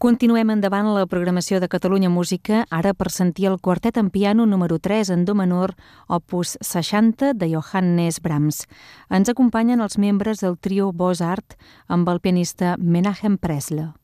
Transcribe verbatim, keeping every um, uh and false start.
Continuem endavant la programació de Catalunya Música, ara per sentir el quartet en piano número tres en do menor, opus seixanta de Johannes Brahms. Ens acompanyen els membres del trio Bosart amb el pianista Menachem Pressler.